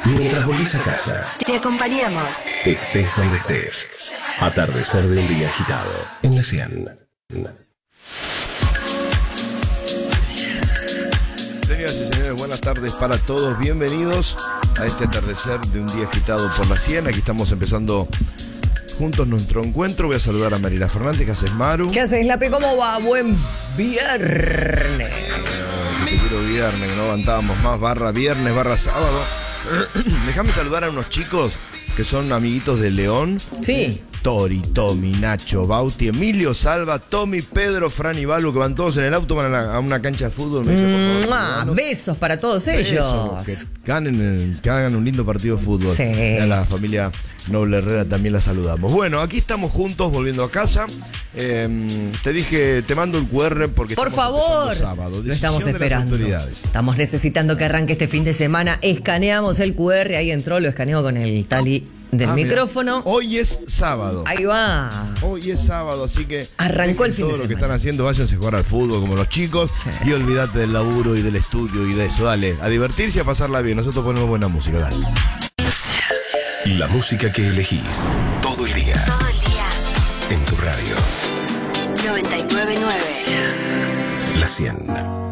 Mientras volvés a casa, te acompañamos. estés donde estés. Atardecer de un día agitado en la 100. Señoras y señores, buenas tardes para todos. Bienvenidos a este atardecer de un día agitado por la 100. Aquí estamos empezando juntos nuestro encuentro. Voy a saludar a Mariela Fernández. ¿Qué haces, Maru? ¿Qué haces, Lapi? ¿Cómo va? Buen viernes. Que te quiero viernes, que no aguantábamos más. Barra viernes, barra sábado. Déjame saludar a unos chicos que son amiguitos de León. Sí. Tori, Tommy, Nacho, Bauti, Emilio, Salva, Tommy, Pedro, Fran y Balu, que van todos en el auto, van a una cancha de fútbol. Me dice, por favor, Besos para todos ellos. Que hagan un lindo partido de fútbol. Sí. A la familia Noble Herrera también la saludamos. Bueno, aquí estamos juntos volviendo a casa. Te dije, te mando el QR porque por estamos favor, sábado. lo estamos esperando. Estamos necesitando que arranque este fin de semana. Escaneamos el QR, ahí entró, lo escaneo con el tali del micrófono. Mira, hoy es sábado. Ahí va. Hoy es sábado, así que arrancó el fin de semana. Todo lo que están haciendo, váyanse a jugar al fútbol como los chicos. Sí. Y olvídate del laburo y del estudio y de eso. Dale, a divertirse y a pasarla bien. Nosotros ponemos buena música, dale. La música que elegís todo el día. Todo el día. En tu radio. 99.9. La 100.